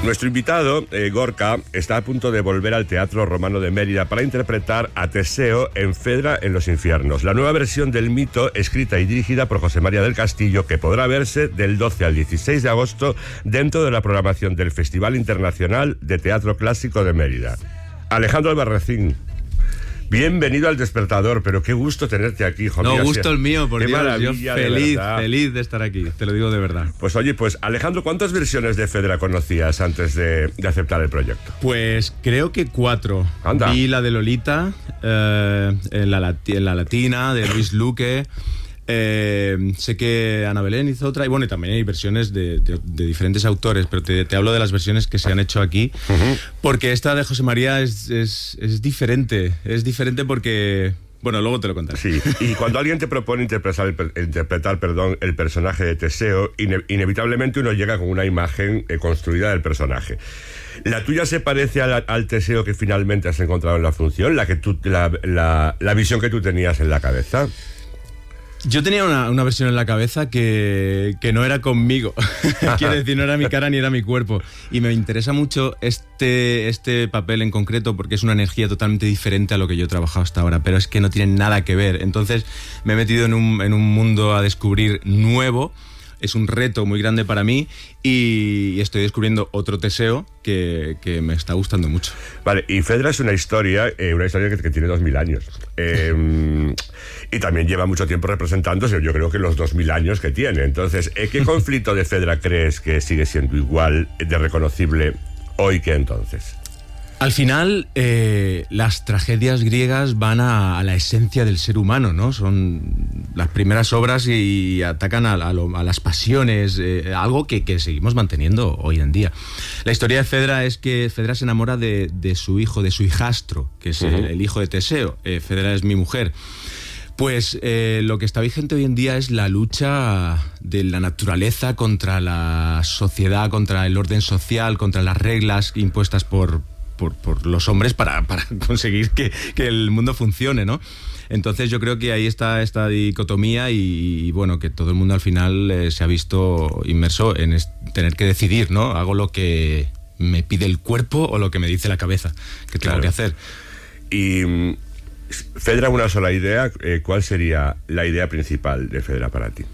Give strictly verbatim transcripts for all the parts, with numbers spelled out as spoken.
Nuestro invitado, eh, Gorka, está a punto de volver al Teatro Romano de Mérida para interpretar a Teseo en Fedra en los infiernos, la nueva versión del mito escrita y dirigida por José María del Castillo, que podrá verse del doce al dieciséis de agosto dentro de la programación del Festival Internacional de Teatro Clásico de Mérida. Alejandro Albarracín, bienvenido al Despertador, pero qué gusto tenerte aquí, hijo mío. No, gusto el mío, por qué Dios, maravilla, yo feliz, de feliz de estar aquí, te lo digo de verdad. Pues oye, pues Alejandro, ¿cuántas versiones de Fedra conocías antes de, de aceptar el proyecto? Pues creo que cuatro. Anda. Vi la de Lolita, eh, en, la lati- en la latina, de Luis Luque. Eh, sé que Ana Belén hizo otra, y bueno, y también hay versiones de, de, de diferentes autores, pero te, te hablo de las versiones que se han hecho aquí, uh-huh. Porque esta de José María es, es, es diferente, es diferente porque... Bueno, luego te lo contaré. Sí, y cuando alguien te propone interpretar, el, interpretar perdón, el personaje de Teseo, ine, inevitablemente uno llega con una imagen eh, construida del personaje. ¿La tuya se parece a la, al Teseo que finalmente has encontrado en la función? ¿La, que tú, la, la, la visión que tú tenías en la cabeza? Yo tenía una, una versión en la cabeza que, que no era conmigo. Quiero decir, no era mi cara ni era mi cuerpo. Y me interesa mucho este, este papel en concreto porque es una energía totalmente diferente a lo que yo he trabajado hasta ahora, pero es que no tiene nada que ver. Entonces me he metido en un, en un mundo a descubrir nuevo. Es un reto muy grande para mí y estoy descubriendo otro Teseo que, que me está gustando mucho. Vale, y Fedra es una historia, eh, una historia que, que tiene dos mil años. Eh, y también lleva mucho tiempo representándose, yo creo que los dos mil años que tiene. Entonces, ¿eh, ¿qué conflicto de Fedra crees que sigue siendo igual de reconocible hoy que entonces? Al final, eh, las tragedias griegas van a, a la esencia del ser humano, ¿no? Son las primeras obras y, y atacan a, a, lo, a las pasiones, eh, algo que, que seguimos manteniendo hoy en día. La historia de Fedra es que Fedra se enamora de, de su hijo, de su hijastro, que es uh-huh. el, el hijo de Teseo. Eh, Fedra es mi mujer. Pues eh, lo que está vigente hoy en día es la lucha de la naturaleza contra la sociedad, contra el orden social, contra las reglas impuestas por... Por, por los hombres para, para conseguir que, que el mundo funcione, ¿no? Entonces yo creo que ahí está esta dicotomía y, y bueno, que todo el mundo al final eh, se ha visto inmerso en es, tener que decidir, ¿no? ¿Hago lo que me pide el cuerpo o lo que me dice la cabeza que tengo claro. que hacer? Y Fedra, una sola idea, eh, ¿cuál sería la idea principal de Fedra para ti?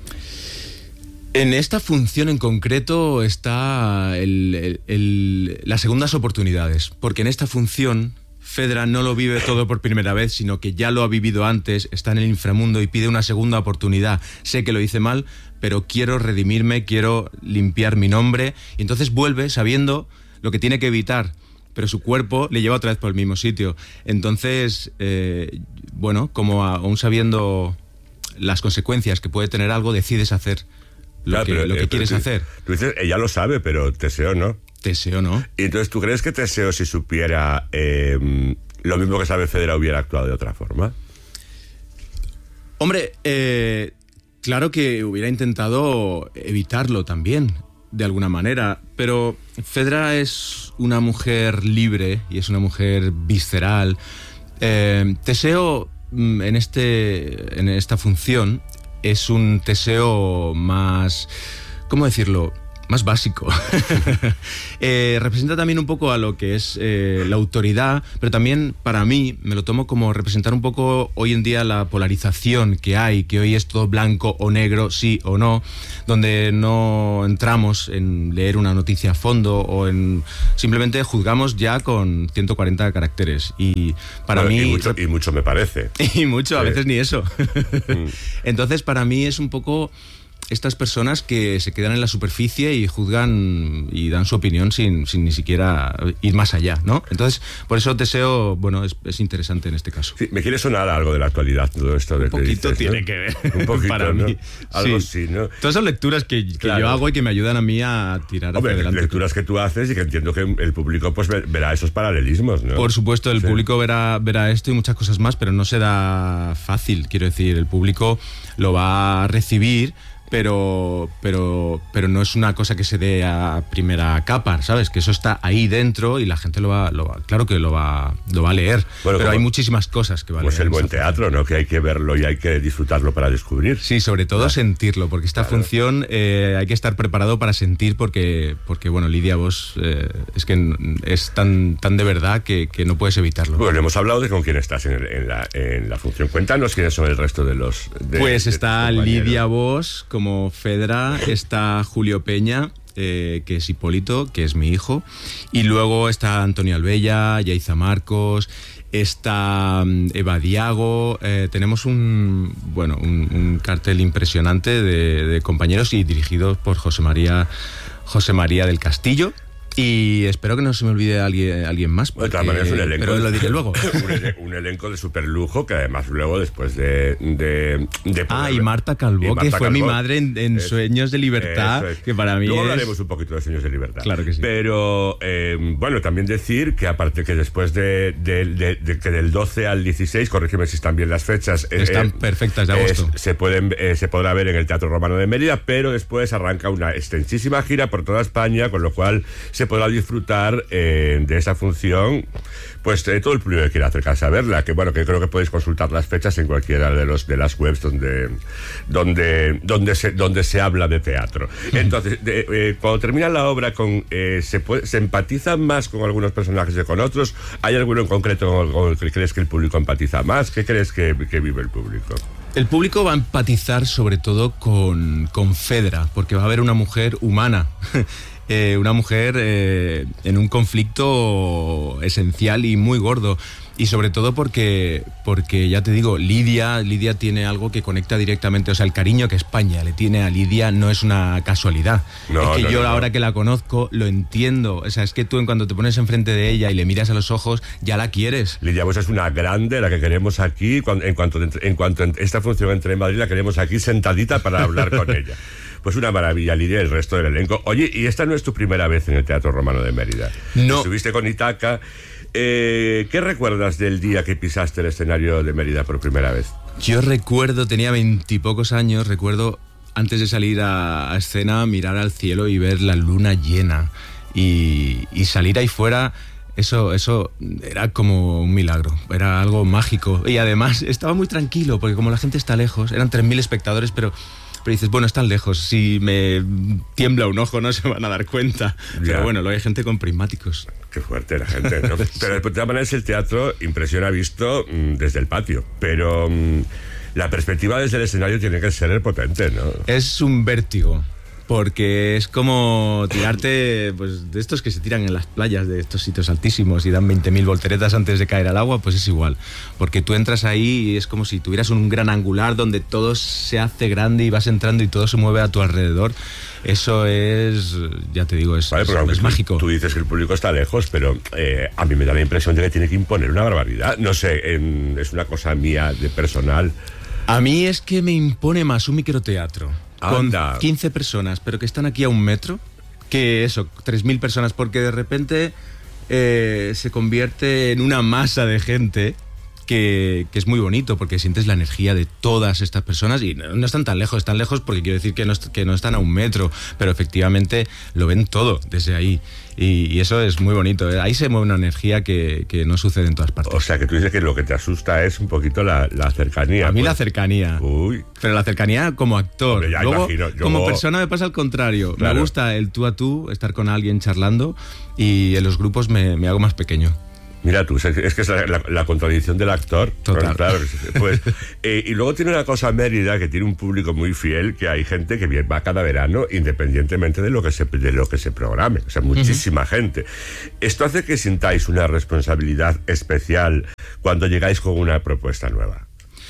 En esta función en concreto está el, el, el, las segundas oportunidades, porque en esta función Fedra no lo vive todo por primera vez, sino que ya lo ha vivido antes, está en el inframundo y pide una segunda oportunidad. Sé que lo hice mal, pero quiero redimirme, quiero limpiar mi nombre, y entonces vuelve sabiendo lo que tiene que evitar, pero su cuerpo le lleva otra vez por el mismo sitio. Entonces, eh, bueno, como aún sabiendo las consecuencias que puede tener algo, decides hacer lo claro, que, pero, lo que eh, quieres tú, hacer. Tú dices, ella lo sabe, pero Teseo no. Teseo no. Y entonces, ¿tú crees que Teseo, si supiera eh, lo mismo que sabe Fedra, hubiera actuado de otra forma? Hombre, eh, claro que hubiera intentado evitarlo también, de alguna manera, pero Fedra es una mujer libre y es una mujer visceral. Eh, Teseo, en, este, en esta función, es un Teseo más, ¿cómo decirlo?, más básico. eh, representa también un poco a lo que es eh, la autoridad, pero también para mí me lo tomo como representar un poco hoy en día la polarización que hay, que hoy es todo blanco o negro, sí o no, donde no entramos en leer una noticia a fondo o en simplemente juzgamos ya con ciento cuarenta caracteres. Y para bueno, mí... Y mucho, y mucho me parece. Y mucho, a sí. veces ni eso. mm. Entonces para mí es un poco... estas personas que se quedan en la superficie y juzgan y dan su opinión sin, sin ni siquiera ir más allá, ¿no? Entonces, por eso Teseo, bueno, es, es interesante en este caso. Sí, me quiere sonar algo de la actualidad todo esto. De Un poquito dices, tiene ¿no? que ver. Un poquito, para ¿no? mí. Algo sí. así, ¿no? Todas son lecturas que, que claro. yo hago y que me ayudan a mí a tirar Hombre, hacia adelante. lecturas que tú haces y que entiendo que el público pues verá esos paralelismos, ¿no? Por supuesto, el sí. público verá, verá esto y muchas cosas más, pero no será fácil, quiero decir, el público lo va a recibir pero, pero, pero no es una cosa que se dé a primera capa, ¿sabes? Que eso está ahí dentro y la gente lo va, lo va claro que lo va, lo va a leer. Bueno, pero hay muchísimas cosas que va a leer. Pues el buen teatro, ¿no? Que hay que verlo y hay que disfrutarlo para descubrir. Sí, sobre todo claro. sentirlo, porque esta claro. función eh, hay que estar preparado para sentir, porque, porque bueno, Lidia, vos eh, es que es tan, tan de verdad que, que no puedes evitarlo. Bueno, hemos hablado de con quién estás en, el, en, la, en la función. Cuéntanos quiénes son el resto de los... De, pues de está Lidia Vos como Fedra, está Julio Peña, eh, que es Hipólito, que es mi hijo, y luego está Antonio Albella, Yaiza Marcos, está Eva Diago, eh, tenemos un bueno un, un cartel impresionante de, de compañeros y dirigidos por José María José María del Castillo. Y espero que no se me olvide alguien, alguien más. Porque, de todas maneras, un elenco. Pero lo diré luego. un, ele- un elenco de superlujo que además luego, después de. de, de ah, poder, y Marta Calvo, y Marta que fue Calvo, mi madre en, en es, Sueños de Libertad, es. que para mí luego es... hablaremos un poquito de Sueños de Libertad. Claro que sí. Pero, eh, bueno, también decir que aparte que después de, de, de, de que del doce al dieciséis, corrígeme si están bien las fechas. Están eh, perfectas, de agosto. Eh, se, pueden, eh, se podrá ver en el Teatro Romano de Mérida, pero después arranca una extensísima gira por toda España, con lo cual se podrá disfrutar Eh, de esa función, pues eh, todo el público que quiera acercarse a verla, que bueno, que creo que podéis consultar las fechas en cualquiera de los de las webs donde donde donde se donde se habla de teatro. Entonces, de, eh, cuando termina la obra, con eh, se puede, se empatiza más con algunos personajes que con otros. ¿Hay alguno en concreto con el que crees que el público empatiza más? ¿Qué crees que, que vive el público? El público va a empatizar sobre todo con, con Fedra, porque va a haber una mujer humana. Eh, una mujer eh, en un conflicto esencial y muy gordo. Y sobre todo porque, porque ya te digo, Lidia, Lidia tiene algo que conecta directamente. O sea, el cariño que España le tiene a Lidia no es una casualidad. No, es que no, yo no, ahora no. que la conozco lo entiendo. O sea, es que tú en cuanto te pones enfrente de ella y le miras a los ojos, ya la quieres. Lidia, pues es una grande, la que queremos aquí. Cuando, en, cuanto, en cuanto esta función entre en Madrid, la queremos aquí sentadita para hablar con ella. Pues una maravilla, Lidia, y el resto del elenco. Oye, y esta no es tu primera vez en el Teatro Romano de Mérida. No. Estuviste con Itaca. Eh, ¿Qué recuerdas del día que pisaste el escenario de Mérida por primera vez? Yo recuerdo, tenía veintipocos años, recuerdo antes de salir a, a escena, mirar al cielo y ver la luna llena. Y, y salir ahí fuera... Eso, eso era como un milagro, era algo mágico. Y además estaba muy tranquilo, porque como la gente está lejos, eran tres mil espectadores, pero... Pero dices, bueno, están lejos, si me tiembla un ojo no se van a dar cuenta. Ya. Pero bueno, luego hay gente con prismáticos. Qué fuerte la gente, ¿no? Pero de todas maneras el teatro impresiona visto mmm, desde el patio. Pero mmm, la perspectiva desde el escenario tiene que ser potente, ¿no? Es un vértigo. Porque es como tirarte, pues, de estos que se tiran en las playas, de estos sitios altísimos y dan veinte mil volteretas antes de caer al agua, pues es igual. Porque tú entras ahí y es como si tuvieras un gran angular donde todo se hace grande y vas entrando y todo se mueve a tu alrededor. Eso es, ya te digo, es, vale, es, es tú, mágico. Tú dices que el público está lejos, pero eh, a mí me da la impresión de que tiene que imponer una barbaridad. No sé, en, es una cosa mía de personal. A mí es que me impone más un microteatro. Anda. Con quince personas, pero que están aquí a un metro, que eso, tres mil personas, porque de repente eh, se convierte en una masa de gente que, que es muy bonito, porque sientes la energía de todas estas personas y no, no están tan lejos, están lejos porque quiero decir que no, que no están a un metro, pero efectivamente lo ven todo desde ahí. Y, y eso es muy bonito. Ahí se mueve una energía que, que no sucede en todas partes. O sea, que tú dices que lo que te asusta es un poquito la, la cercanía. A mí pues. la cercanía. Uy. Pero la cercanía como actor. Hombre, ya Luego, imagino, yo... como persona me pasa al contrario. Claro. Me gusta el tú a tú, estar con alguien charlando, y en los grupos me, me hago más pequeño. Mira tú, es que es la, la, la contradicción del actor. Total. Claro, pues, eh, y luego tiene una cosa Mérida, que tiene un público muy fiel, que hay gente que va cada verano independientemente de lo que se, de lo que se programe. O sea, muchísima uh-huh. gente. Esto hace que sintáis una responsabilidad especial cuando llegáis con una propuesta nueva.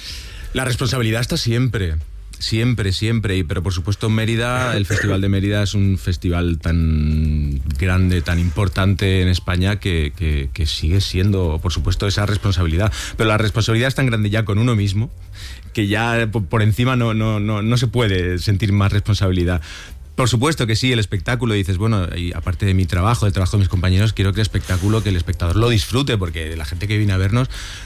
La responsabilidad está siempre. Siempre, siempre, y pero por supuesto Mérida, el Festival de Mérida es un festival tan grande, tan importante en España que, que, que sigue siendo, por supuesto, esa responsabilidad. Pero la responsabilidad es tan grande ya con uno mismo que ya por, por encima no, no, no, no se puede sentir más responsabilidad. Por supuesto que sí, el espectáculo, dices, bueno, y aparte de mi trabajo, del trabajo de mis compañeros, quiero que el espectáculo, que el espectador lo disfrute, porque la gente que viene a vernos,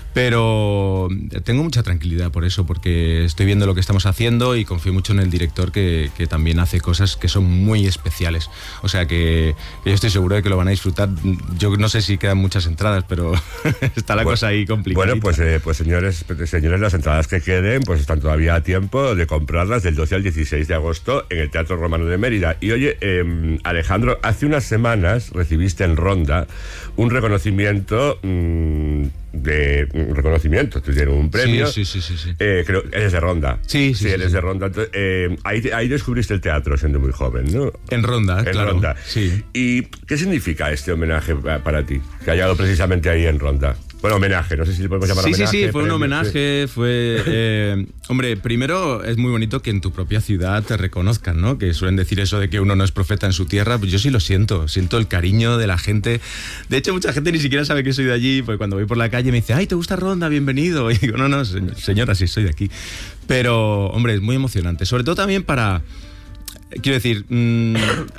pero tengo mucha tranquilidad por eso, porque estoy viendo lo que estamos haciendo y confío mucho en el director que, que también hace cosas que son muy especiales. O sea que, que yo estoy seguro de que lo van a disfrutar. Yo no sé si quedan muchas entradas, pero está la bueno, cosa ahí complicada. Bueno, pues, eh, pues señores, señores, las entradas que queden, pues están todavía a tiempo de comprarlas del doce al dieciséis de agosto en el Teatro Romano de Mérida. Y oye, eh, Alejandro, hace unas semanas recibiste en Ronda un reconocimiento... Mmm, de un reconocimiento, tú tienes un premio. Sí, sí, sí, sí, sí. Eh, creo, eres de Ronda. Sí, sí, sí, eres sí. de Ronda. Entonces, eh, ahí, ahí descubriste el teatro siendo muy joven, ¿no? En Ronda, en claro. Ronda. Sí. ¿Y qué significa este homenaje para ti? Que ha llegado precisamente ahí en Ronda. Bueno, homenaje, no sé si le podemos llamar sí, homenaje. Sí, sí, fue premio, un homenaje, sí. fue... Eh, hombre, primero es muy bonito que en tu propia ciudad te reconozcan, ¿no? Que suelen decir eso de que uno no es profeta en su tierra, pues yo sí lo siento, siento el cariño de la gente. De hecho, mucha gente ni siquiera sabe que soy de allí, porque cuando voy por la calle me dice, ay, ¿te gusta Ronda? Bienvenido. Y digo, no, no, señora, sí, soy de aquí. Pero, hombre, es muy emocionante, sobre todo también para... Quiero decir, mmm,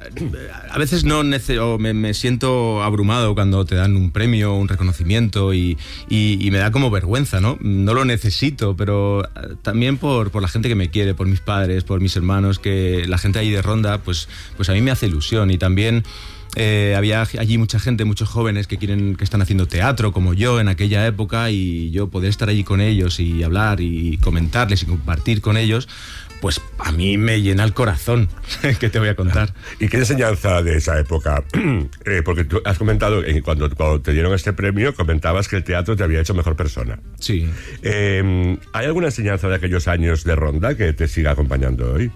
a veces no nece- o me, me siento abrumado cuando te dan un premio, un reconocimiento y, y, y me da como vergüenza, ¿no? No lo necesito, pero también por, por la gente que me quiere, por mis padres, por mis hermanos, que la gente ahí de Ronda, pues, pues a mí me hace ilusión. Y también eh, había allí mucha gente, muchos jóvenes que quieren, que están haciendo teatro como yo en aquella época, y yo poder estar allí con ellos y hablar y comentarles y compartir con ellos, pues a mí me llena el corazón. ¿Qué te voy a contar? ¿Y qué enseñanza de esa época? eh, porque tú has comentado, eh, cuando, cuando te dieron este premio, comentabas que el teatro te había hecho mejor persona. Sí. Eh, ¿Hay alguna enseñanza de aquellos años de Ronda que te siga acompañando hoy?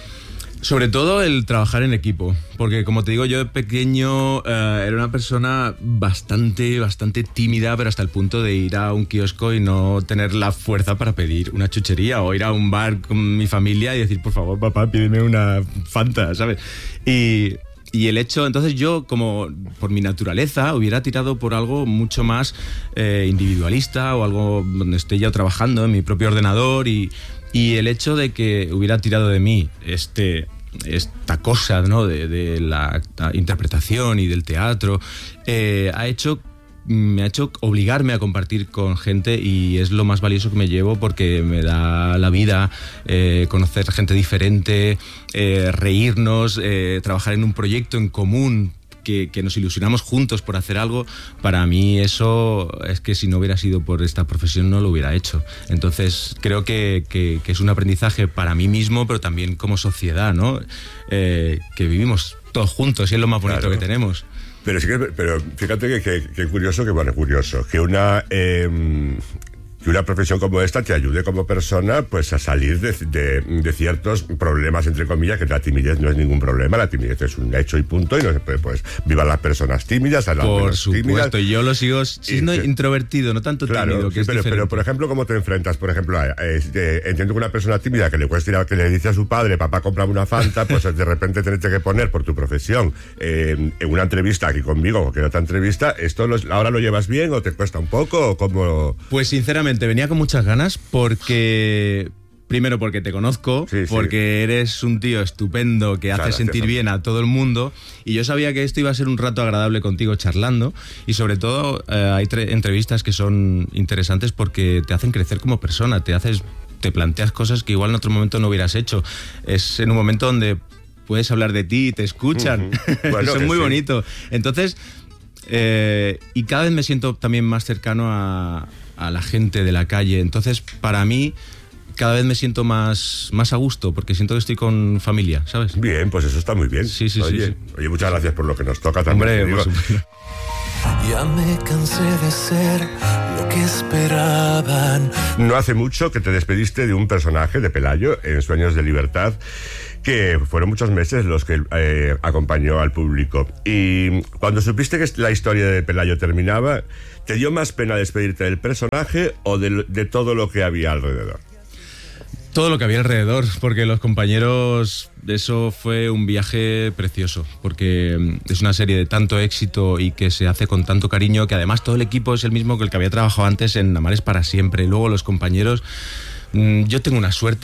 Sobre todo el trabajar en equipo, porque como te digo, yo de pequeño eh, era una persona bastante, bastante tímida, pero hasta el punto de ir a un kiosco y no tener la fuerza para pedir una chuchería, o ir a un bar con mi familia y decir, por favor, papá, pídeme una Fanta, ¿sabes? Y... Y el hecho, entonces yo, como por mi naturaleza, hubiera tirado por algo mucho más eh, individualista, o algo donde esté yo trabajando en mi propio ordenador, y, y el hecho de que hubiera tirado de mí este, esta cosa, ¿no? de, de la, la interpretación y del teatro, eh, ha hecho... me ha hecho obligarme a compartir con gente, y es lo más valioso que me llevo, porque me da la vida eh, conocer gente diferente, eh, reírnos, eh, trabajar en un proyecto en común, que, que nos ilusionamos juntos por hacer algo. Para mí eso es que si no hubiera sido por esta profesión no lo hubiera hecho. Entonces creo que, que, que es un aprendizaje para mí mismo, pero también como sociedad, ¿no? Eh, que vivimos todos juntos y es lo más bonito, claro, que tenemos. Pero sí que, pero fíjate que, que, que curioso, que bueno, curioso, que una eh, que una profesión como esta te ayude como persona, pues a salir de, de, de ciertos problemas, entre comillas, que la timidez no es ningún problema, la timidez es un hecho y punto, y no se puede, pues, vivan las personas tímidas, a las por supuesto, tímidas. Yo lo sigo siendo y, introvertido, no tanto claro, tímido, que sí, es pero, diferente. pero, por ejemplo, ¿cómo te enfrentas? Por ejemplo, a, eh, eh, entiendo que una persona tímida que le cuesta ir a, que le dice a su padre, papá, cómprame una Fanta, pues de repente tenerte que poner por tu profesión eh, en una entrevista aquí conmigo, o que otra entrevista, ¿esto lo, ahora lo llevas bien o te cuesta un poco o cómo? Pues sinceramente, venía con muchas ganas, porque... Primero porque te conozco, sí, sí. porque eres un tío estupendo que hace Claro, sentir gracias. bien a todo el mundo, y yo sabía que esto iba a ser un rato agradable contigo charlando, y sobre todo eh, hay tre- entrevistas que son interesantes porque te hacen crecer como persona, te haces, te planteas cosas que igual en otro momento no hubieras hecho. Es en un momento donde puedes hablar de ti y te escuchan. Uh-huh. Bueno, eso es muy sí. bonito. Entonces, eh, y cada vez me siento también más cercano a, a la gente de la calle. Entonces, para mí, cada vez me siento más, más a gusto, porque siento que estoy con familia, ¿sabes? Bien, pues eso está muy bien. Sí, sí, oye, sí, sí. Oye, muchas gracias por lo que nos toca también. Hombre, por supuesto. Ya me cansé de ser lo que esperaban. No hace mucho que te despediste de un personaje de Pelayo en Sueños de Libertad, que fueron muchos meses los que eh, acompañó al público. Y cuando supiste que la historia de Pelayo terminaba, ¿te dio más pena despedirte del personaje o de, de todo lo que había alrededor? Todo lo que había alrededor, porque los compañeros, eso fue un viaje precioso, porque es una serie de tanto éxito y que se hace con tanto cariño, que además todo el equipo es el mismo que el que había trabajado antes en Amar es para siempre. Y luego los compañeros, yo tengo una suerte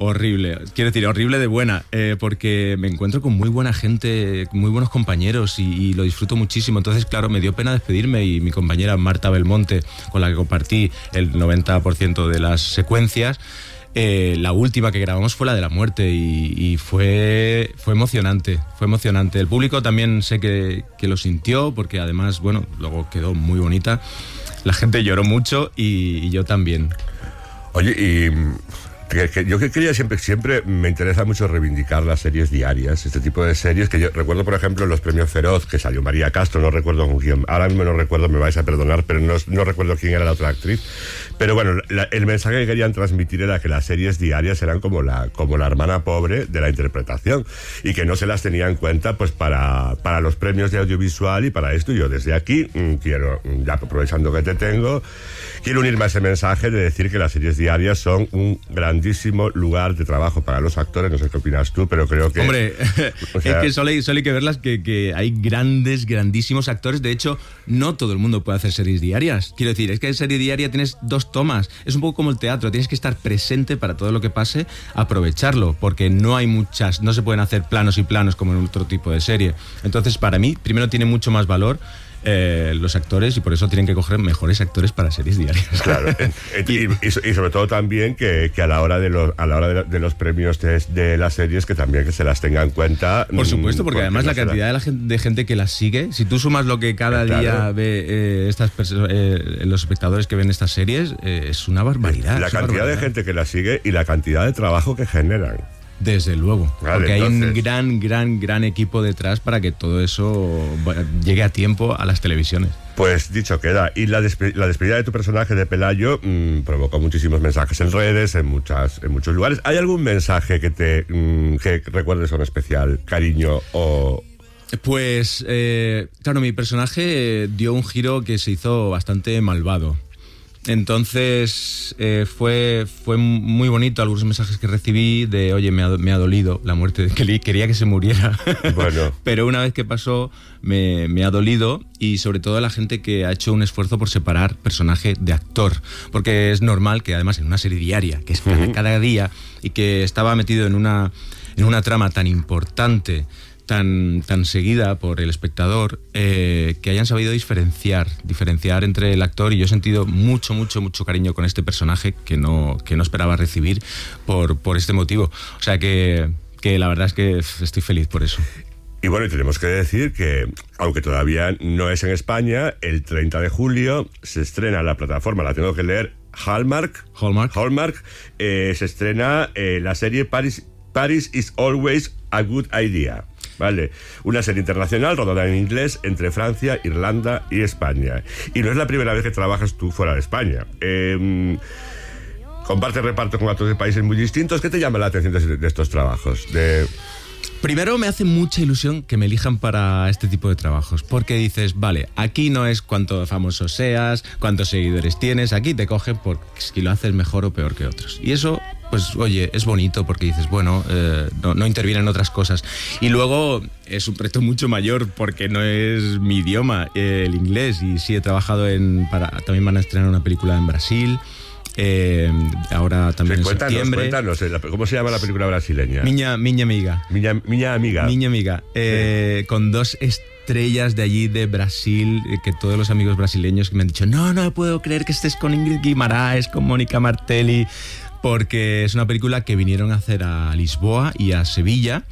Horrible, quiero decir, horrible de buena, eh, porque me encuentro con muy buena gente, muy buenos compañeros y, y lo disfruto muchísimo. Entonces, claro, me dio pena despedirme y mi compañera Marta Belmonte, con la que compartí el noventa por ciento de las secuencias, eh, la última que grabamos fue la de la muerte y, y fue, fue emocionante, fue emocionante. El público también sé que, que lo sintió, porque además, bueno, luego quedó muy bonita. La gente lloró mucho y, y yo también. Oye, y... Que, que yo que quería siempre, siempre me interesa mucho reivindicar las series diarias, este tipo de series que yo recuerdo, por ejemplo, en los premios Feroz, que salió María Castro, no recuerdo con quién, ahora mismo no recuerdo, me vais a perdonar, pero no, no recuerdo quién era la otra actriz, pero bueno, la, el mensaje que querían transmitir era que las series diarias eran como la, como la hermana pobre de la interpretación y que no se las tenía en cuenta pues para, para los premios de audiovisual y para esto. Yo desde aquí mmm, quiero, ya aprovechando que te tengo, quiero unirme a ese mensaje de decir que las series diarias son un gran lugar de trabajo para los actores. No sé qué opinas tú, pero creo que... Hombre, o sea, es que solo hay, solo hay que verlas, que, que hay grandes, grandísimos actores. De hecho, no todo el mundo puede hacer series diarias. Quiero decir, es que en serie diaria tienes dos tomas. Es un poco como el teatro, tienes que estar presente para todo lo que pase, aprovecharlo, porque no hay muchas, no se pueden hacer planos y planos como en otro tipo de serie. Entonces, para mí, primero tiene mucho más valor Eh, los actores, y por eso tienen que coger mejores actores para series diarias. Claro, y, y, y sobre todo también que, que a la hora de los a la hora de, de los premios de, de las series, que también que se las tenga en cuenta. Por supuesto, porque, porque además no la cantidad la... de, la gente, de gente que las sigue, si tú sumas lo que cada claro. día ve eh, estas perso- eh, los espectadores que ven estas series, eh, es una barbaridad. La cantidad barbaridad. de gente que las sigue y la cantidad de trabajo que generan. Desde luego, vale, porque entonces... hay un gran, gran, gran equipo detrás para que todo eso llegue a tiempo a las televisiones. Pues dicho queda. Y la, despe- la despedida de tu personaje de Pelayo mmm, provocó muchísimos mensajes en redes, en muchas, en muchos lugares. ¿Hay algún mensaje que te mmm, que recuerdes con especial cariño o...? Pues, eh, claro, mi personaje dio un giro que se hizo bastante malvado. Entonces eh, fue, fue muy bonito algunos mensajes que recibí de, oye, me ha, me ha dolido la muerte, que quería que se muriera. Bueno. Pero una vez que pasó me, me ha dolido, y sobre todo la gente que ha hecho un esfuerzo por separar personaje de actor, porque es normal que además en una serie diaria, que es cada, uh-huh. cada día, y que estaba metido en una, en una trama tan importante, Tan, tan seguida por el espectador, eh, que hayan sabido diferenciar, diferenciar entre el actor, y yo he sentido mucho, mucho, mucho cariño con este personaje que no, que no esperaba recibir por, por este motivo. O sea que, que la verdad es que estoy feliz por eso. Y bueno, y tenemos que decir que, aunque todavía no es en España, el treinta de julio se estrena en la plataforma, la tengo que leer, Hallmark. Hallmark. Hallmark, eh, se estrena eh, la serie Paris, Paris is Always a Good Idea. Vale, una serie internacional rodada en inglés entre Francia, Irlanda y España. Y no es la primera vez que trabajas tú fuera de España. Eh, compartes reparto con actores de países muy distintos. ¿Qué te llama la atención de, de estos trabajos? De... Primero, me hace mucha ilusión que me elijan para este tipo de trabajos, porque dices, vale, aquí no es cuánto famoso seas, cuántos seguidores tienes, aquí te cogen porque si lo haces mejor o peor que otros. Y eso, pues oye, es bonito, porque dices, bueno, eh, no, no intervienen otras cosas. Y luego es un reto mucho mayor, porque no es mi idioma, eh, el inglés, y sí he trabajado en... Para, también van a estrenar una película en Brasil. Eh, ahora también sí, en cuéntanos, septiembre. Cuéntanos, ¿cómo se llama la película brasileña? Miña, Miña Amiga. Miña, Miña Amiga. Miña Amiga. Eh, sí. Con dos estrellas de allí, de Brasil, eh, que todos los amigos brasileños que me han dicho, no, no puedo creer que estés con Ingrid Guimaraes, con Mónica Martelli, porque es una película que vinieron a hacer a Lisboa y a Sevilla.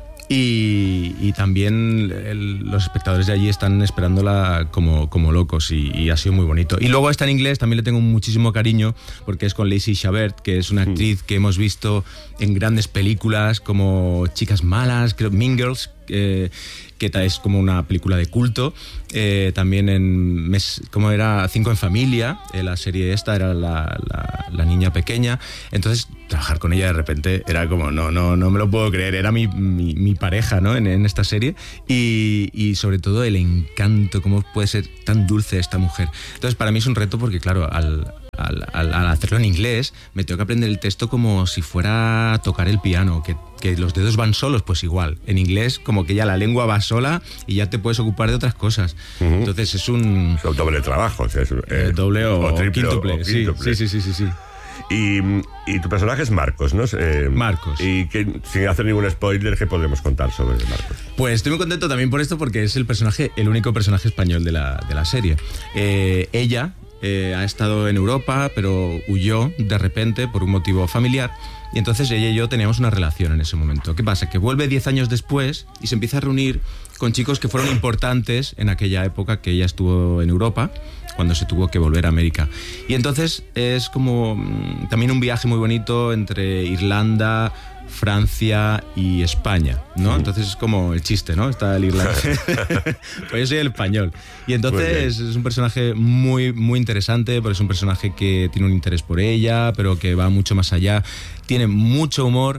Y, y también el, los espectadores de allí están esperándola como, como locos, y, y ha sido muy bonito. Y luego está en inglés, también le tengo muchísimo cariño, porque es con Lacey Chabert, que es una actriz que hemos visto en grandes películas como Chicas Malas, creo, Mean Girls, eh, que es como una película de culto. Eh, también en mes, como era Cinco en Familia, eh, la serie esta era la, la, la niña pequeña. Entonces trabajar con ella de repente era como no no no me lo puedo creer, era mi, mi, mi pareja, ¿no? en, en esta serie, y, y sobre todo el encanto, cómo puede ser tan dulce esta mujer. Entonces para mí es un reto, porque claro, al Al, al, al hacerlo en inglés me tengo que aprender el texto como si fuera a tocar el piano, que, que los dedos van solos, pues igual en inglés como que ya la lengua va sola y ya te puedes ocupar de otras cosas. Uh-huh. Entonces es un... Es un doble trabajo, o sea, es, eh, doble o, o triple quíntuple, o quíntuple. Sí, sí, sí, sí, sí. Y, y tu personaje es Marcos, ¿no? Eh, Marcos. Y que, sin hacer ningún spoiler, ¿qué podemos contar sobre Marcos? Pues estoy muy contento también por esto, porque es el personaje, el único personaje español de la, de la serie. Eh, ella eh, ha estado en Europa, pero huyó de repente por un motivo familiar. Y entonces ella y yo teníamos una relación en ese momento. ¿Qué pasa? Que vuelve diez años después y se empieza a reunir con chicos que fueron importantes en aquella época que ella estuvo en Europa, cuando se tuvo que volver a América. Y entonces es como mmm, también un viaje muy bonito entre Irlanda, Francia y España, ¿no? Entonces es como el chiste, ¿no? Está el irlandés. Pues yo soy el español. Y entonces es un personaje muy, muy interesante, porque es un personaje que tiene un interés por ella, pero que va mucho más allá. Tiene mucho humor.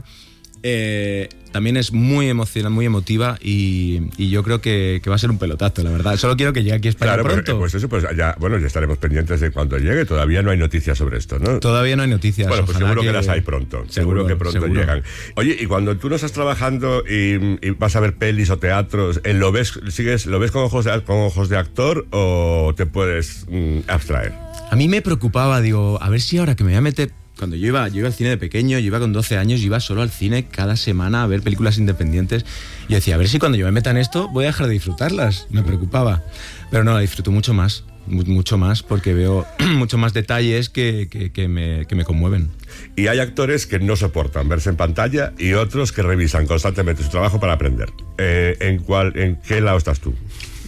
Eh, también es muy emocional, muy emotiva y, y yo creo que, que va a ser un pelotazo, la verdad. Solo quiero que llegue aquí a España claro, pronto. Pues, pues eso, pues ya, bueno, ya estaremos pendientes de cuando llegue. Todavía no hay noticias sobre esto, ¿no? Todavía no hay noticias. Bueno, pues Ojalá seguro que, que las hay pronto. Seguro, seguro que pronto seguro. llegan. Oye, y cuando tú no estás trabajando y, y vas a ver pelis o teatros, ¿lo ves, sigues, lo ves con ojos de, con ojos de actor o te puedes mm, abstraer? A mí me preocupaba, digo, a ver si ahora que me voy a meter... Cuando yo iba, yo iba al cine de pequeño, yo iba con doce años, yo iba solo al cine cada semana a ver películas independientes. Yo decía, a ver si cuando yo me meta en esto voy a dejar de disfrutarlas. Me preocupaba. Pero no, la disfruto mucho más, mucho más, porque veo mucho más detalles que, que, que, me, que me conmueven. Y hay actores que no soportan verse en pantalla y otros que revisan constantemente su trabajo para aprender. Eh, ¿en, cuál, ¿En qué lado estás tú?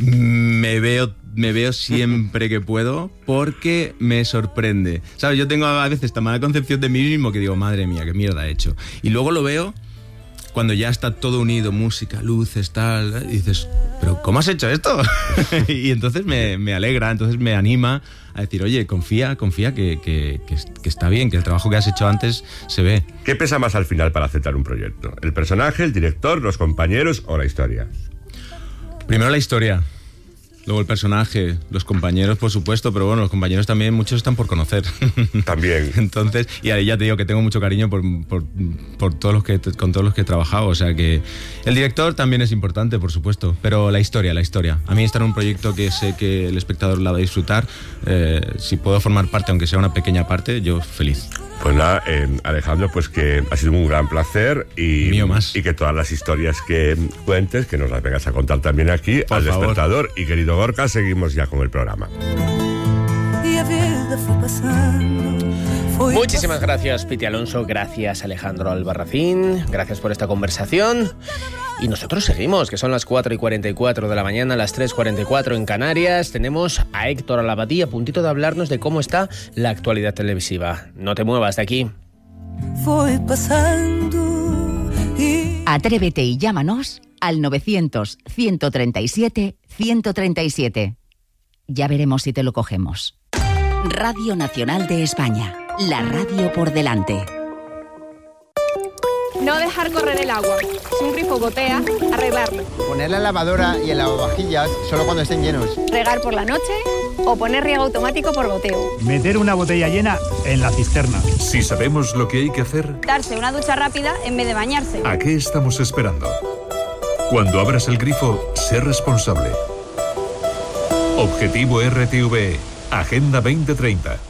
Me veo, me veo siempre que puedo porque me sorprende. ¿Sabes? Yo tengo a veces esta mala concepción de mí mismo que digo, madre mía, qué mierda he hecho. Y luego lo veo cuando ya está todo unido, música, luces, tal, y dices, ¿pero cómo has hecho esto? Y entonces me, me alegra, entonces me anima a decir, oye, confía, confía que, que, que, que está bien, que el trabajo que has hecho antes se ve. ¿Qué pesa más al final para aceptar un proyecto? ¿El personaje, el director, los compañeros o la historia? Primero la historia, luego el personaje, los compañeros, por supuesto, pero bueno, los compañeros también, muchos están por conocer. También. Entonces, y ahí ya te digo que tengo mucho cariño por, por, por todos los que, con todos los que he trabajado, o sea que el director también es importante, por supuesto, pero la historia, la historia. A mí estar en un proyecto que sé que el espectador la va a disfrutar, eh, si puedo formar parte, aunque sea una pequeña parte, yo feliz. Pues nada, eh, Alejandro, pues que ha sido un gran placer y, Mío más. y que todas las historias que cuentes, que nos las vengas a contar también aquí Por al favor. Despertador. Y querido Gorka, seguimos ya con el programa. Muchísimas gracias, Piti Alonso, gracias Alejandro Albarracín, gracias por esta conversación. Y nosotros seguimos, que son las cuatro y cuarenta y cuatro de la mañana, las tres y cuarenta y cuatro en Canarias. Tenemos a Héctor Alabadí a puntito de hablarnos de cómo está la actualidad televisiva. No te muevas de aquí. Voy pasando y... Atrévete y llámanos al novecientos, ciento treinta y siete, ciento treinta y siete. Ya veremos si te lo cogemos. Radio Nacional de España, la radio por delante. No dejar correr el agua. Si un grifo gotea, arreglarlo. Poner la lavadora y el lavavajillas solo cuando estén llenos. Regar por la noche o poner riego automático por goteo. Meter una botella llena en la cisterna. Si sabemos lo que hay que hacer, Darse una ducha rápida en vez de bañarse. ¿a qué estamos esperando? Cuando abras el grifo, sé responsable. Objetivo R T V E, Agenda veinte treinta.